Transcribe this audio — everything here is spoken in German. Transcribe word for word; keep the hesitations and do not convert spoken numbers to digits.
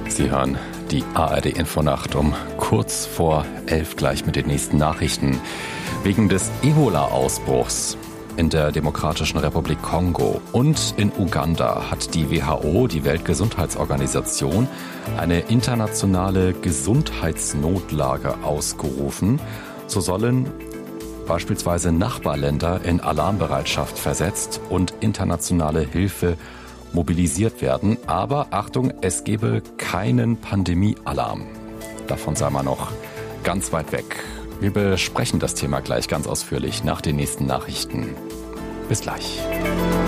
Sie hören die A R D-Infonacht um kurz vor elf gleich mit den nächsten Nachrichten. Wegen des Ebola-Ausbruchs in der Demokratischen Republik Kongo und in Uganda hat die W H O, die Weltgesundheitsorganisation, eine internationale Gesundheitsnotlage ausgerufen. So sollen beispielsweise Nachbarländer in Alarmbereitschaft versetzt und internationale Hilfe mobilisiert werden. Aber Achtung, es gebe keinen Pandemie-Alarm. Davon sei man noch ganz weit weg. Wir besprechen das Thema gleich ganz ausführlich nach den nächsten Nachrichten. Bis gleich.